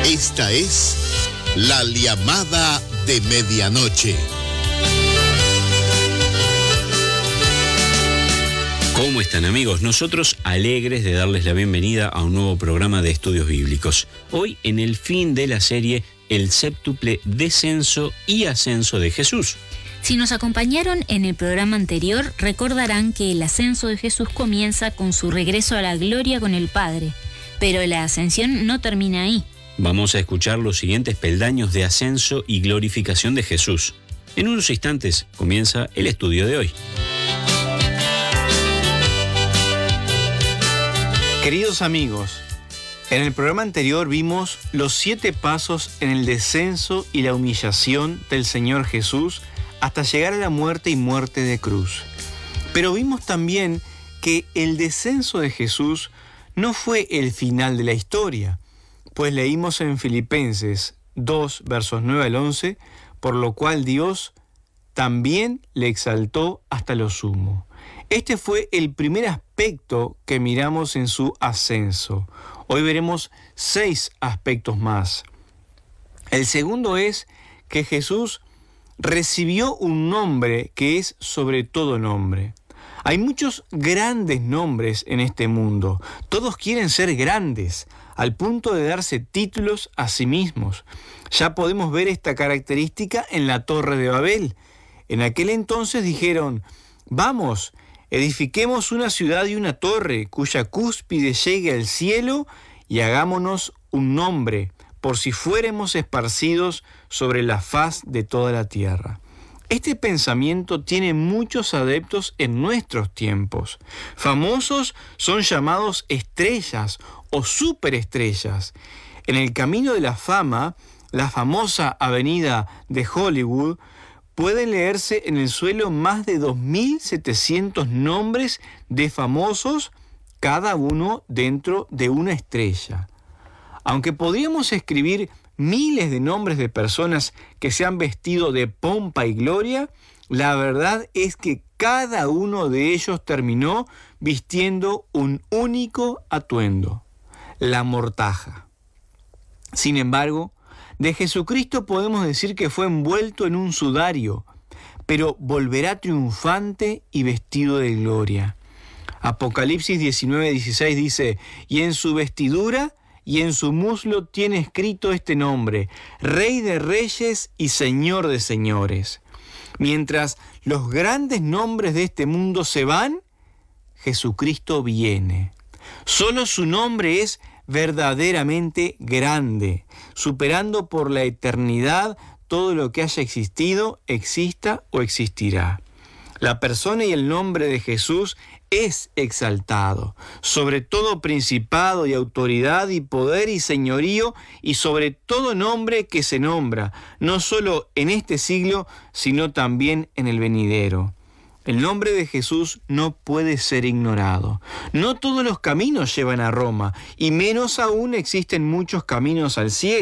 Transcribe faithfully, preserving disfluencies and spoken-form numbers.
Esta es La Llamada de Medianoche. ¿Cómo están, amigos? Nosotros alegres de darles la bienvenida a un nuevo programa de estudios bíblicos. Hoy en el fin de la serie El séptuple descenso y ascenso de Jesús. Si nos acompañaron en el programa anterior, recordarán que el ascenso de Jesús comienza con su regreso a la gloria con el Padre, pero la ascensión no termina ahí. Vamos a escuchar los siguientes peldaños de ascenso y glorificación de Jesús. En unos instantes comienza el estudio de hoy. Queridos amigos, en el programa anterior vimos los siete pasos en el descenso y la humillación del Señor Jesús hasta llegar a la muerte y muerte de cruz. Pero vimos también que el descenso de Jesús no fue el final de la historia, pues leímos en Filipenses dos, versos nueve al once, por lo cual Dios también le exaltó hasta lo sumo. Este fue el primer aspecto que miramos en su ascenso. Hoy veremos seis aspectos más. El segundo es que Jesús recibió un nombre que es sobre todo nombre. Hay muchos grandes nombres en este mundo. Todos quieren ser grandes, al punto de darse títulos a sí mismos. Ya podemos ver esta característica en la Torre de Babel. En aquel entonces dijeron: vamos, edifiquemos una ciudad y una torre cuya cúspide llegue al cielo y hagámonos un nombre, por si fuéramos esparcidos sobre la faz de toda la tierra. Este pensamiento tiene muchos adeptos en nuestros tiempos. Famosos son llamados estrellas o superestrellas. En el camino de la fama, la famosa avenida de Hollywood, pueden leerse en el suelo más de dos mil setecientos nombres de famosos, cada uno dentro de una estrella. Aunque podríamos escribir miles de nombres de personas que se han vestido de pompa y gloria, la verdad es que cada uno de ellos terminó vistiendo un único atuendo: la mortaja. Sin embargo, de Jesucristo podemos decir que fue envuelto en un sudario, pero volverá triunfante y vestido de gloria. Apocalipsis diecinueve dieciséis dice: y en su vestidura y en su muslo tiene escrito este nombre: Rey de Reyes y Señor de Señores. Mientras los grandes nombres de este mundo se van, Jesucristo viene. Solo su nombre es verdaderamente grande, superando por la eternidad todo lo que haya existido, exista o existirá. La persona y el nombre de Jesús es exaltado, sobre todo principado y autoridad y poder y señorío, y sobre todo nombre que se nombra, no solo en este siglo, sino también en el venidero. El nombre de Jesús no puede ser ignorado. No todos los caminos llevan a Roma, y menos aún existen muchos caminos al cielo.